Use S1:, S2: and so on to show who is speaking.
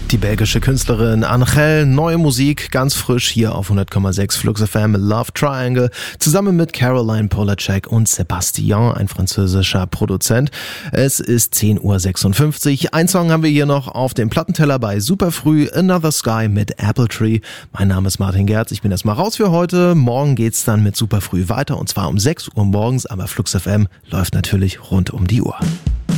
S1: Die belgische Künstlerin Angèle, neue Musik, ganz frisch hier auf 100,6 Flux FM, Love Triangle, zusammen mit Caroline Polacek und Sébastien, ein französischer Produzent. Es ist 10:56 Uhr. Ein Song haben wir hier noch auf dem Plattenteller bei Superfrüh, Another Sky mit Apple Tree. Mein Name ist Martin Gerz, ich bin erstmal raus für heute. Morgen geht's dann mit Superfrüh weiter und zwar um 6 Uhr morgens, aber Flux FM läuft natürlich rund um die Uhr.